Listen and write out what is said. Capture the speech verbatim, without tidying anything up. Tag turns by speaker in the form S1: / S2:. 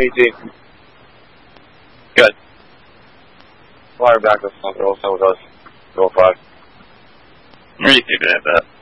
S1: Easy.
S2: Good.
S1: Fire back to Central, so with us. Go five.
S2: Where are you keeping it at that?